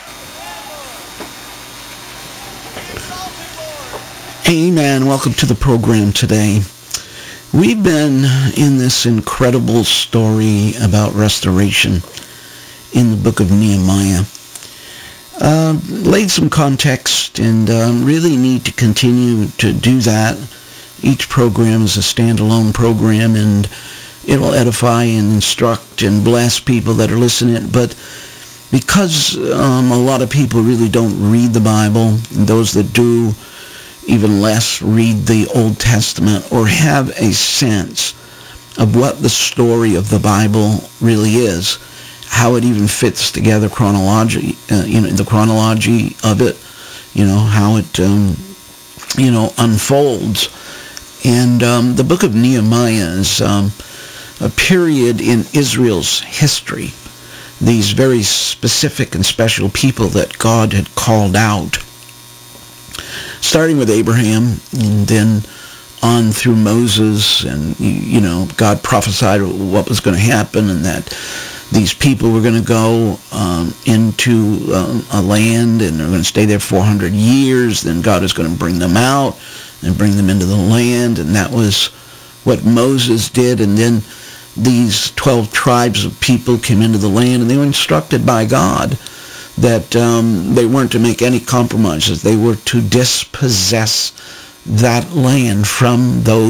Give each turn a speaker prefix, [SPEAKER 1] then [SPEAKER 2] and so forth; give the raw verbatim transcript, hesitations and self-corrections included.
[SPEAKER 1] Amen. Welcome to the program today. We've been in this incredible story about restoration in the book of Nehemiah. Uh, laid some context and um, really need to continue to do that. Each program is a standalone program, and it will edify and instruct and bless people that are listening. But because um, a lot of people really don't read the Bible, and those that do, even less read the Old Testament or have a sense of what the story of the Bible really is, how it even fits together chronology, uh, you know, the chronology of it, you know, how it, um, you know, unfolds. And um, the book of Nehemiah is um, a period in Israel's history, these very specific and special people that God had called out, starting with Abraham and then on through Moses. And, you know, God prophesied what was going to happen and that these people were going to go um, into um, a land and they're going to stay there four hundred years. Then God is going to bring them out and bring them into the land. And that was what Moses did. And then these twelve tribes of people came into the land, and they were instructed by God that um, they weren't to make any compromises. They were to dispossess that land from those